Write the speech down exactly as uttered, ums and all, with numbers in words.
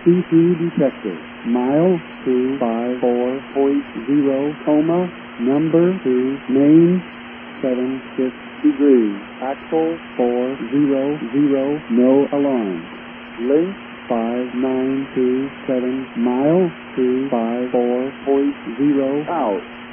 C P detector. Mile two five four point zero, coma, number two, main, seven six degrees. Axle four zero zero, no alarm. Length five nine two seven, mile two five four point zero, out.